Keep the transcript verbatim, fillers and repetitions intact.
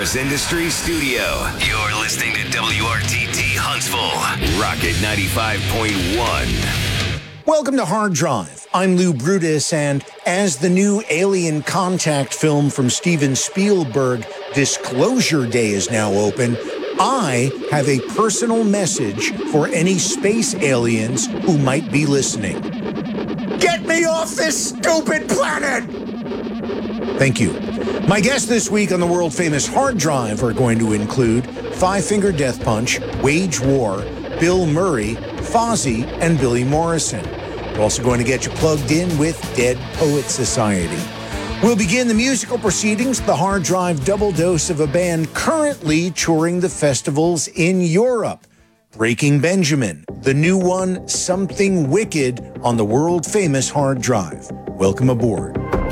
Harris Industries Studio. You're listening to W R T T Huntsville, Rocket ninety-five point one. Welcome to Hard Drive. I'm Lou Brutus, and as the new Alien Contact film from Steven Spielberg, Disclosure Day, is now open, I have a personal message for any space aliens who might be listening. Get me off this stupid planet! Thank you. My guests this week on the world-famous Hard Drive are going to include Five Finger Death Punch, Wage War, Bill Murray, Fozzy, and Billy Morrison. We're also going to get you plugged in with Dead Poet Society. We'll begin the musical proceedings, the Hard Drive double dose of a band currently touring the festivals in Europe. Breaking Benjamin, the new one, Something Wicked, on the world-famous Hard Drive. Welcome aboard.